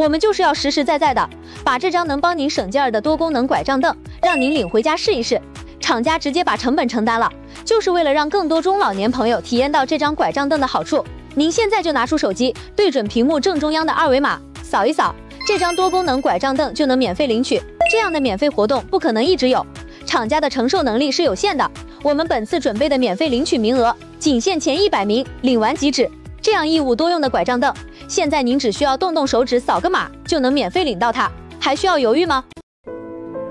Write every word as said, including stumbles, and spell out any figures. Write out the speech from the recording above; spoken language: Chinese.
我们就是要实实在在的把这张能帮您省劲儿的多功能拐杖凳让您领回家试一试。厂家直接把成本承担了，就是为了让更多中老年朋友体验到这张拐杖凳的好处。您现在就拿出手机，对准屏幕正中央的二维码，扫一扫，这张多功能拐杖凳就能免费领取。这样的免费活动不可能一直有，厂家的承受能力是有限的。我们本次准备的免费领取名额仅限前一百名，领完即止。这样一物多用的拐杖凳，现在您只需要动动手指扫个码就能免费领到它，还需要犹豫吗？